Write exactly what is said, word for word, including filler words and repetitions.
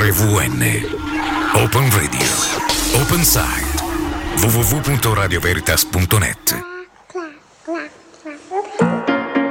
R V N. Open Radio. Open Site. w w w punto radio veritas punto net.